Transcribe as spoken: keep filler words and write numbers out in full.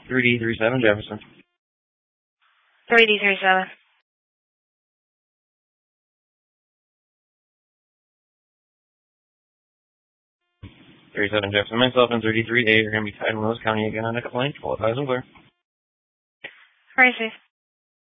three D three seven Jefferson. three D three seven. three seven Jefferson. Myself and thirty-three A are going to be tied in Lewis County again on a complaint. Full advise and clear. Crazy.